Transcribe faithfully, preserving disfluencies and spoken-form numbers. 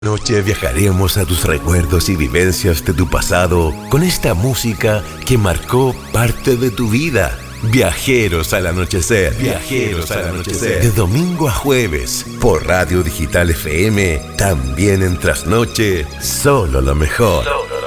Noche viajaremos a tus recuerdos y vivencias de tu pasado con esta música que marcó parte de tu vida. Viajeros al anochecer, viajeros al anochecer. De domingo a jueves, por Radio Digital F M, también en trasnoche, solo lo mejor. Solo